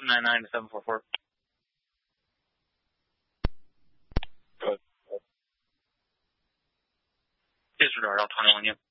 799 to 744. Good. Disregard, I'll 21 you.